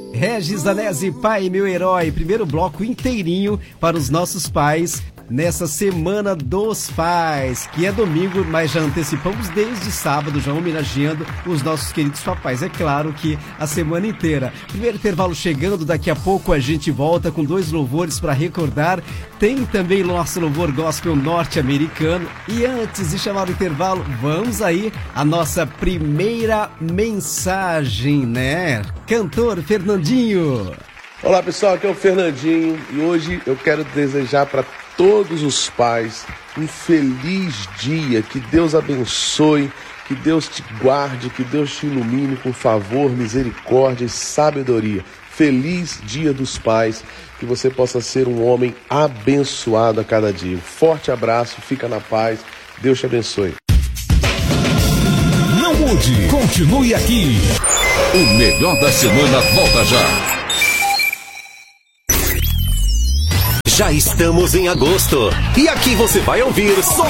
Regis Danese, pai, meu herói. Primeiro bloco inteirinho para os nossos pais nessa Semana dos Pais, que é domingo, mas já antecipamos desde sábado, já homenageando os nossos queridos papais. É claro que a semana inteira. Primeiro intervalo chegando, daqui a pouco a gente volta com 2 louvores para recordar. Tem também nosso louvor gospel norte-americano. E antes de chamar o intervalo, vamos aí a nossa primeira mensagem, né? Cantor Fernandinho. Olá pessoal, aqui é o Fernandinho e hoje eu quero desejar para todos os pais um feliz dia, que Deus abençoe, que Deus te guarde, que Deus te ilumine com favor, misericórdia e sabedoria. Feliz Dia dos Pais, que você possa ser um homem abençoado a cada dia. Um forte abraço, fica na paz, Deus te abençoe. Não mude, continue aqui. O melhor da semana volta já. Já estamos em agosto e aqui você vai ouvir só